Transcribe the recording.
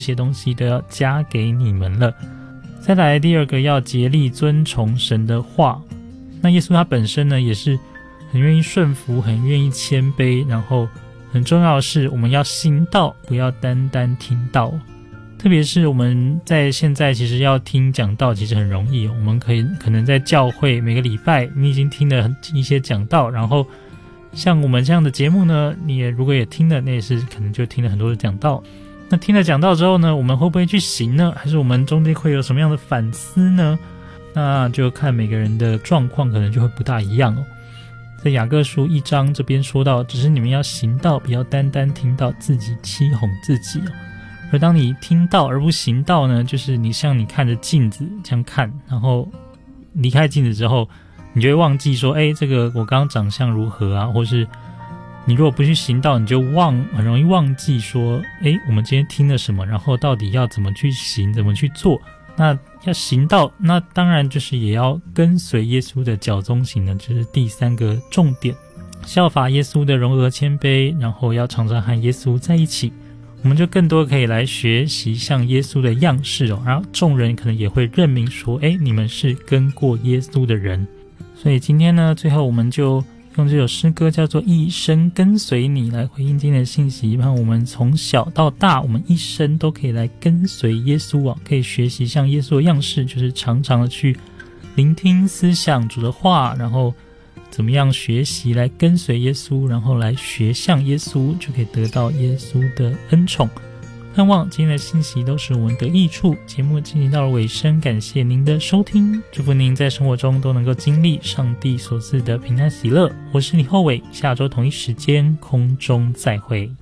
这些东西都要加给你们了。再来第二个，要竭力遵从神的话。那耶稣他本身呢，也是很愿意顺服，很愿意谦卑，然后很重要的是我们要行道，不要单单听道。特别是我们在现在其实要听讲道其实很容易，我们可能在教会每个礼拜你已经听了一些讲道，然后像我们这样的节目呢，你也如果也听了，那也是可能就听了很多的讲道。那听了讲道之后呢，我们会不会去行呢？还是我们中间会有什么样的反思呢？那就看每个人的状况可能就会不大一样哦。在雅各书1章这边说到，只是你们要行道，不要单单听到自己欺哄自己哦。而当你听道而不行道呢，就是你像你看着镜子这样看，然后离开镜子之后，你就会忘记说，这个我刚刚长相如何啊，或是你如果不去行道，你就很容易忘记说，我们今天听了什么，然后到底要怎么去行，怎么去做。那要行道，那当然就是也要跟随耶稣的脚踪行呢，这是第3个重点。效法耶稣的柔和谦卑，然后要常常和耶稣在一起，我们就更多可以来学习像耶稣的样式哦。然后众人可能也会认明说，你们是跟过耶稣的人。所以今天呢，最后我们就用这首诗歌叫做一生跟随你来回应今天的信息，让我们从小到大我们一生都可以来跟随耶稣可以学习像耶稣的样式，就是常常的去聆听思想主的话，然后怎么样学习来跟随耶稣，然后来学像耶稣，就可以得到耶稣的恩宠。盼望今天的信息都是我们的益处。节目进行到了尾声，感谢您的收听，祝福您在生活中都能够经历上帝所赐的平安喜乐。我是李厚伟，下周同一时间空中再会。